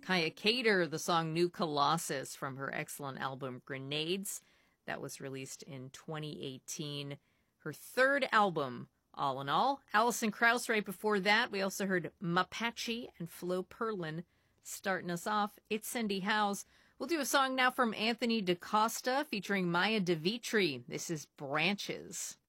Kaya Cater, the song New Colossus from her excellent album Grenades. That was released in 2018. Her third album, all in all. Alison Krauss right before that. We also heard Mapache and Flo Perlin starting us off. It's Cindy Howes. We'll do a song now from Anthony DaCosta featuring Maya DeVitri. This is Branches.